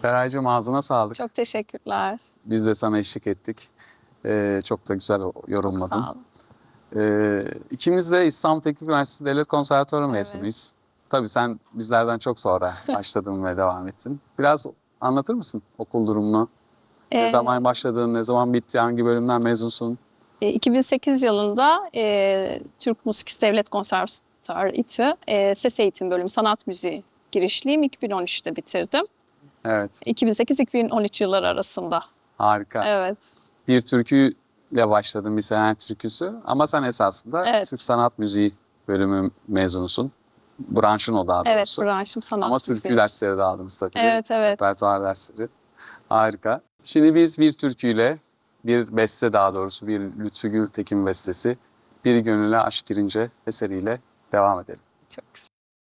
Feraycığım ağzına sağlık. Çok teşekkürler. Biz de sana eşlik ettik. Çok da güzel Çok yorumladın. sağ olun. İkimiz de İstanbul Teknik Üniversitesi Devlet Konservatuarı Evet. mezunuyuz. Tabii sen bizlerden çok sonra başladın ve devam ettin. Biraz anlatır mısın okul durumunu? Ne Ee, zaman başladın, ne zaman bitti, hangi bölümden mezunsun? 2008 yılında Türk Müzik Devlet Konservatuarı İTÜ Ses Eğitim Bölümü Sanat Müziği girişliyim. 2013'te bitirdim. Evet, 2008-2013 yılları arasında. harika. Evet. Bir türküyle başladın, bir Selanik türküsü. Ama sen esasında Evet. Türk Sanat Müziği bölümü mezunusun. Branşın o daha Evet, doğrusu. branşım sanat Ama müziği. türkü dersleri de aldınız tabii. Evet, evet. Repertuar dersleri. Harika. Şimdi biz bir türküyle, bir beste daha doğrusu, bir Lütfü Gültekin bestesi, Bir Gönüle Aşk Girince eseriyle devam edelim. Çok güzel.